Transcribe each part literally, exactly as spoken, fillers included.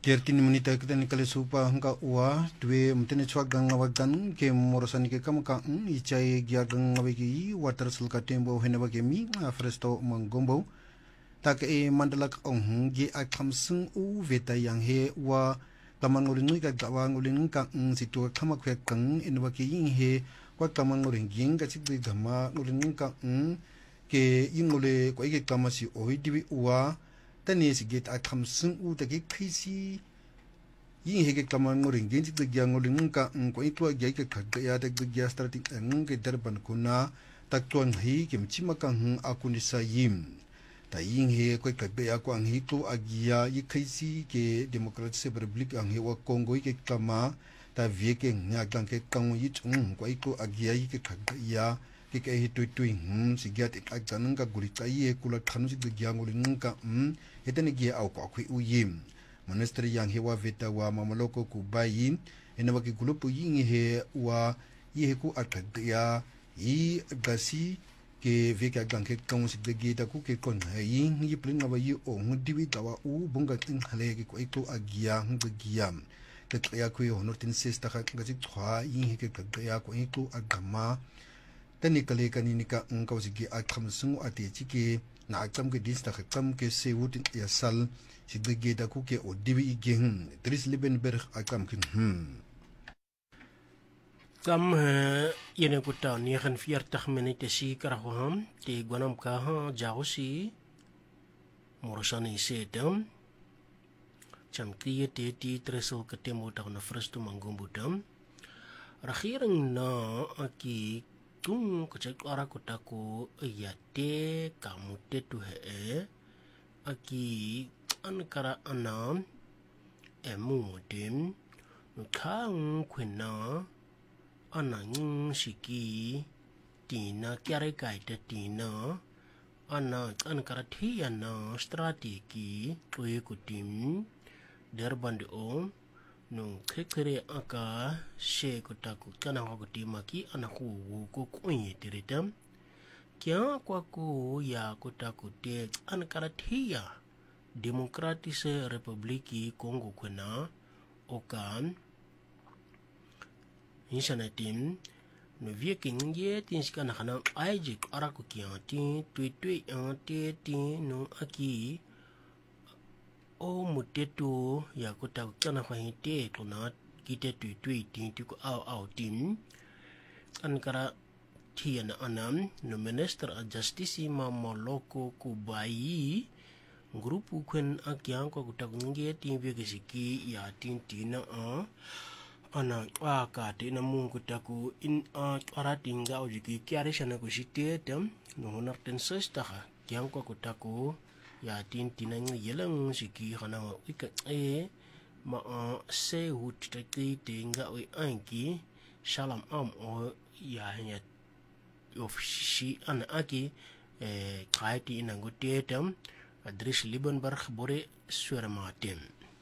Kertini menita kita ni kali supa hangka ua dua mtene chwa ganga wagan ke morosani ke kamaka ichai gia ganga wiki water sulka tembo henaba ke mi fresto mangombo tak e mandalak ong ge akamsung u veta yang he wa tamangoringi ka gawangoling ka situ kama kwe kang enaba ke yin he wa tamangoring ka chik gama ngoring ka ke yingole ko ige kama si oi diwi ua tani si get akamsung u ta ke krisi yin he ke kama ngoring gen chik gya ngoring ka ko itwa gya ke khag ya ta gya starting ang ke darban kuna tak tuan hi ke mchima ka akuni sa yim ta yin he ko ka be ya ko ang hi to agia yi krisi ke democratic republic ang he wa congo ke kama ta vie ke nya kan ke kang yi chung ko ito agia yi ke khag ya ke ke hi tui tui hm si gya te ak janang ka guri ta yi kula khanu si gya ngoring ka hm etene gya au ko khu uyim Minister yang hewa veta wa mamaloko ku bayi ena waki gulupu yin he wa yi he ku atagya yi gasi ke veka ganke kong si de gita ku ke kon yi yi plin wa yi o diwi dawa u bunga tin hale ke ko ito agia hu giam ke ya ku yo no tin sesta ka gasi thwa yi he ke ya ko ito agama tani kale kanini ka ng ka sigi akham sungu ate chike na akam ke dis ta kham ke se wutin ya sal si de gita ku ke o diwi igen Dries Liebenberg akam kin hm kam yene kuta negenveertig minute seker hom te gwanam ka ha jausi morosani sedam cham kriye te ti tresel ketemu ta na fristu mangumbudam regering na aki tung kecek ara kutaku ya te kamu te tu he aki ankara anam emu dim no kang kwena anang siki tina kyare kaita tina ana ankara thia na strategi toy kutim derband o no kekere aka she kutaku kana hakoti maki anaku ko kuye tiritam kya kwa ko ya kutaku te ankara thia Demokratische Republiki Kongo kwena okan insanatim no viking ye tin skana khana aijik araku kianti tui tui ante ti no aki o mutetu ya kota kana khahite tuna kite tui tui ti ti ko au au tim ankara thiana anam no minister of justice mamoloko kubai grupu kwen akyang ko kutakunge tin vegesiki ya tin tina a ana aka te na mun kutaku in a aratinga ojiki kyare shana ko sitetem no honak ten sesta kyang ko kutaku ya tin tina ngi yelang siki khana ika e ma a se hut te tinga oi anki salam am o ya nya ofisi ana aki e kaiti inango tetem Dries Liebenberg bore Swermatem.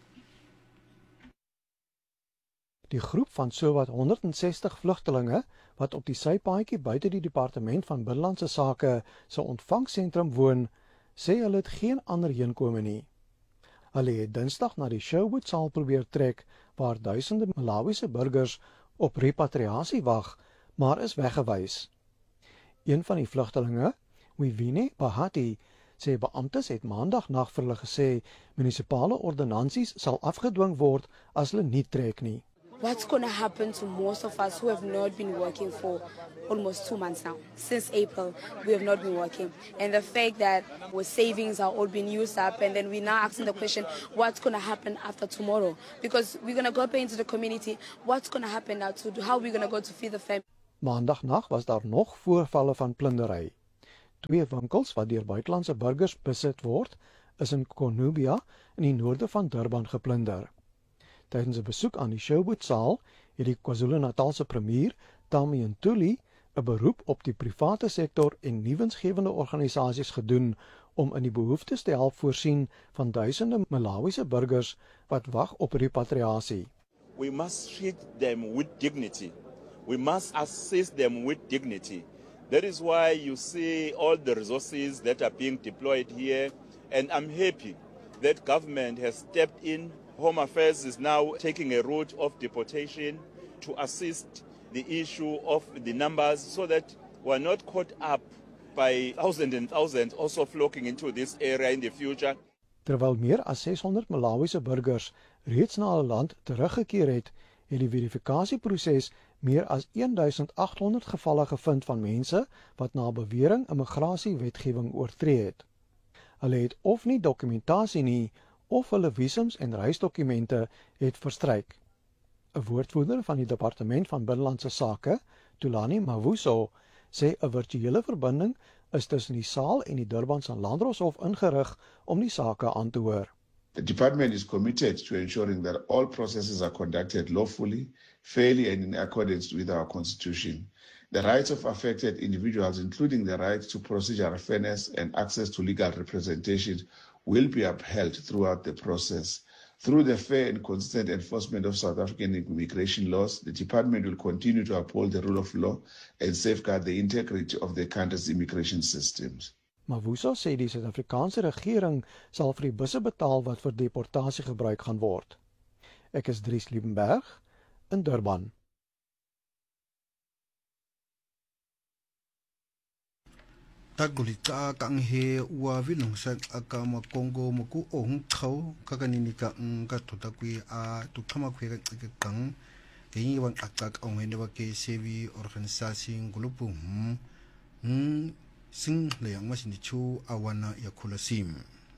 Die groep van sowat honderdsestig vlugtelinge wat op die sypaadjie buite die departement van binnelandse sake se ontvangsentrum woon, sê hulle het geen ander heenkome nie. Hulle het Dinsdag na die Sherwood saal probeer trek waar duisende Malawiese burgers op repatriasie wag, maar is weggewys. Een van die vlugtelinge, Wivine Bahati, sê beamptes het maandag nag vir hulle gesê munisipale ordonnansies sal afgedwing word as hulle nie trek nie. What's going to happen to most of us who have not been working for almost two months now? Since April, we have not been working. And the fact that our savings are all being used up, and then we're now asking the question, what's going to happen after tomorrow? Because we're going to go pay into the community. What's going to happen now? To how are we going to go to feed the family? Maandagnag was daar nog voorvalle van plundery. Twee winkels wat deur buitelandse burgers besit word, is in Konubia in die noorde van Durban geplunder. Tydens 'n besoek aan die Sherwood saal het die KwaZulu-Natalse premier, Tami Ntuli, 'n beroep op die private sektor en nuwensgewende organisasies gedoen om in die behoeftes te help voorsien van duisende Malawiese burgers wat wag op repatriasie. We must treat them with dignity. We must assist them with dignity. That is why you see all the resources that are being deployed here, and I'm happy that government has stepped in Home Affairs is now taking a route of deportation to assist the issue of the numbers so that we're not caught up by thousands and thousands also flocking into this area in the future. Terwyl meer as ses honderd Malawiese burgers reeds na hulle land teruggekeer het, het die verifikasieproses meer as duisend agt honderd gevalle gevind van mense wat na bewering immigrasiewetgewing oortree het. Hulle het of nie dokumentasie nie, of hulle visums en reisdokumente het verstryk. 'n Woordvoerder van die Departement van Binnelandse Sake, Thulani Mavuso, sê 'n virtuele verbinding is tussen die saal en die Durbanse Landdroshof ingerig om die sake aan te hoor. The department is committed to ensuring that all processes are conducted lawfully, fairly and in accordance with our constitution. The rights of affected individuals, including the right to procedural fairness and access to legal representation, will be upheld throughout the process. Through the fair and consistent enforcement of South African immigration laws, the department will continue to uphold the rule of law and safeguard the integrity of the country's immigration systems. Mavuso sê die Suid-Afrikaanse regering sal vir die busse betaal wat vir deportasie gebruik gaan word. Ek is Dries Liebenberg in Durban. Tagulita kang he ua vilungsak aka makongo moku ong khau kakanini ka nga tutakwi a tukama kwe ka kang yi wang akak ong ne ba ke sevi organisasi ngulupu hm sing le yang masin chu awana yakula sim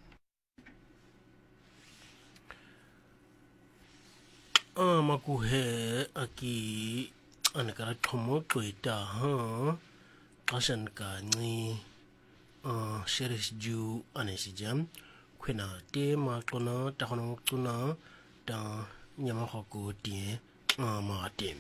ah maku he aki anakara thomo toita ha kasan ka ni ah sheris ju anesijam kwena te ma tona ta hono tuna ta nyama hoko tie ah ma tem.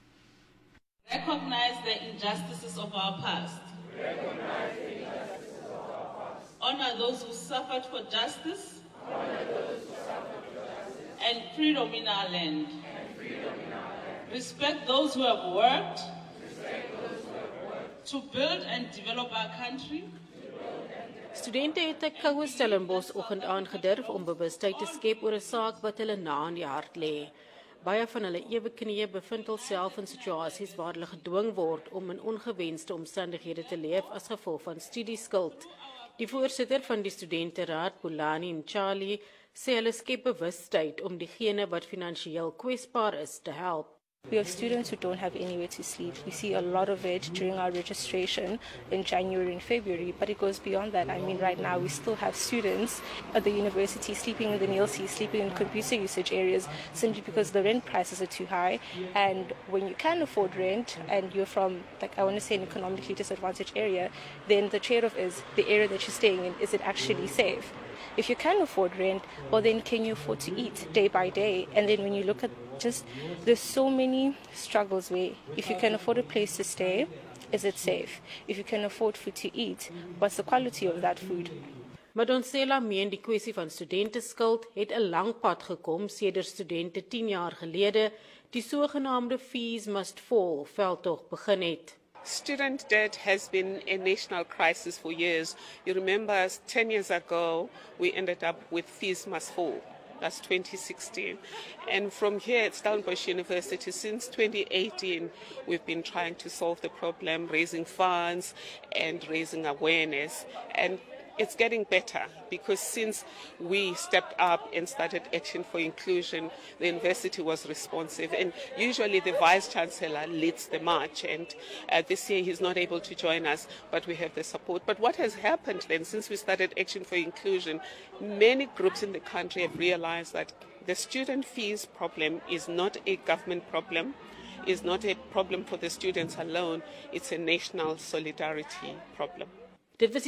Recognize the injustices of our past. Recognize the injustices of our past. Honor those who suffered for justice. Honor those who suffered for justice. And freedom in our land. And freedom in our land. Respect those who have worked. Respect those who have worked. To build and develop our country. Studente het 'n koue Stellenbosch oggend aangedurf om bewustheid te skep oor 'n saak wat hulle na in die hart lê. Baie van hulle ewe knieë bevind hulself in situasies waar hulle gedwing word om in ongewenste omstandighede te leef as gevolg van studieskuld. Die voorsitter van die studenteraad, Bulani Mchali, sê hulle skep bewustheid om diegene wat finansiëel kwesbaar is te help. We have students who don't have anywhere to sleep. We see a lot of it during our registration in January and February, but it goes beyond that. I mean, right now we still have students at the university sleeping in the N I L C, sleeping in computer usage areas, simply because the rent prices are too high. And when you can afford rent and you're from, like, I want to say an economically disadvantaged area, then the trade-off is the area that you're staying in, is it actually safe? If you can afford rent, well then can you afford to eat day by day? And then when you look at just, there's so many struggles where if you can afford a place to stay, is it safe? If you can afford food to eat, what's the quality of that food? Madonsela meen die kwessie van studenteskuld het 'n lang pad gekom sedert studente tien jaar gelede die sogenaamde fees must fall veldtog begin het. Student debt has been a national crisis for years. You remember ten years ago, we ended up with fees must fall. That's twenty sixteen. And from here at Stellenbosch University, since twenty eighteen, we've been trying to solve the problem, raising funds and raising awareness. And it's getting better because since we stepped up and started Action for Inclusion, the university was responsive. And usually the Vice-Chancellor leads the march. And uh, this year he's not able to join us, but we have the support. But what has happened then since we started Action for Inclusion, many groups in the country have realized that the student fees problem is not a government problem, is not a problem for the students alone, it's a national solidarity problem.